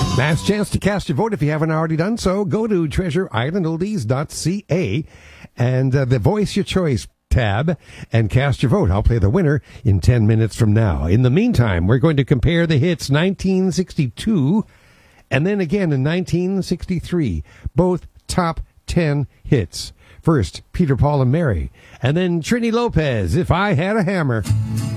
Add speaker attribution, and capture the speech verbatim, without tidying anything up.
Speaker 1: Last chance to cast your vote if you haven't already done so. Go to treasure island oldies dot c a and uh, the Voice Your Choice tab and cast your vote. I'll play the winner in ten minutes from now. In the meantime, we're going to compare the hits nineteen sixty-two and then again in nineteen sixty-three. Both top ten hits. First, Peter, Paul, and Mary. And then Trini Lopez, If I Had a Hammer.